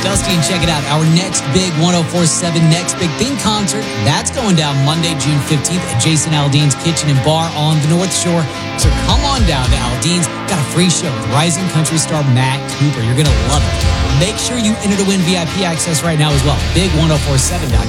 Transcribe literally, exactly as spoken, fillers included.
Dusty, and check it out. Our next big one oh four point seven Next Big Thing concert, that's going down Monday, June fifteenth at Jason Aldean's Kitchen and Bar on the North Shore. So come on down to Aldean's. Got a free show with rising country star Matt Cooper. You're going to love it. Make sure you enter to win V I P access right now as well. big one oh four seven dot com.